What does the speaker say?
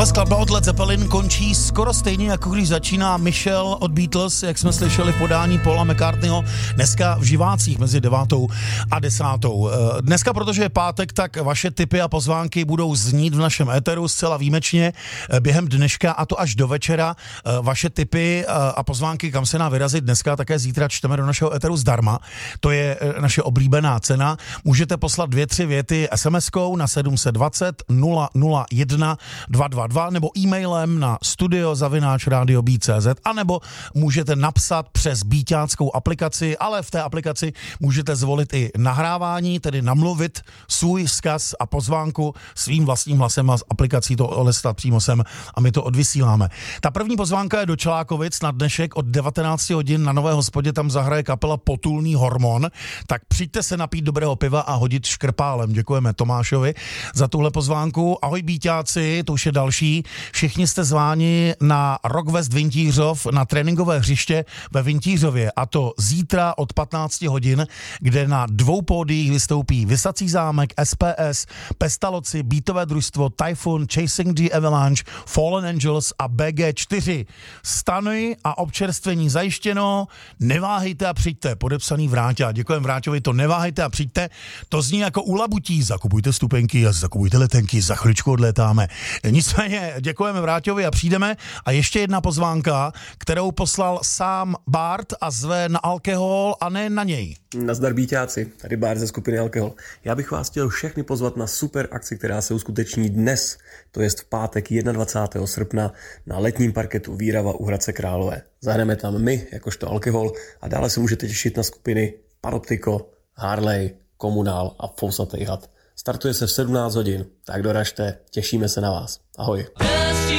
Tahle skladba od Led Zeppelin končí skoro stejně, jako když začíná Michelle od Beatles, jak jsme slyšeli v podání Paula McCartneyho, dneska v živácích mezi 9. a 10. Dneska, protože je pátek, tak vaše tipy a pozvánky budou znít v našem éteru zcela výjimečně během dneška, a to až do večera. Vaše tipy a pozvánky, kam se nám vyrazit dneska, také zítra čteme do našeho éteru zdarma. To je naše oblíbená cena. Můžete poslat 2-3 věty SMS-kou na 720 001 222 nebo e-mailem na studio@radiobeat.cz, anebo můžete napsat přes beatáckou aplikaci, ale v té aplikaci můžete zvolit i nahrávání, tedy namluvit svůj vzkaz a pozvánku svým vlastním hlasem a z aplikací to olestat přímo sem a my to odvysíláme. Ta první pozvánka je do Čelákovic na dnešek od 19 hodin na Nové hospodě, tam zahraje kapela Potulný hormon, tak přijďte se napít dobrého piva a hodit škrpálem. Děkujeme Tomášovi za tuhle pozvánku. Ahoj Bíťáci, to už je další. Všichni jste zváni na Rockfest Vintířov na tréninkové hřiště ve Vintířově, a to zítra od 15 hodin, kde na 2 pódiích vystoupí Visací zámek, SPS, Pestaloci, Beatové družstvo, Typhoon, Chasing the Avalanche, Fallen Angels a BG4. Stany a občerstvení zajištěno, neváhejte a přijďte, podepsaný Vráťa. Děkujeme Vráťovi, to neváhejte a přijďte. To zní jako u labutí, zakupujte stupenky a zakupujte letenky, za chviličku odlétáme. Nicméně děkujeme Vráťovi a přijdeme. A ještě jedna pozvánka, kterou poslal sám Bart a zve na alkohol a ne na něj. Nazdar Bíťáci, tady Bart ze skupiny Alkohol. Já bych vás chtěl všechny pozvat na super akci, která se uskuteční dnes, to jest v pátek 21. srpna na letním parketu Výrava u Hradce Králové. Zahrajeme tam my, jakožto Alkohol, a dále se můžete těšit na skupiny Paroptiko, Harley, Komunál a Fousatej had. Startuje se v 17 hodin, tak doražte, těšíme se na vás. Ahoj.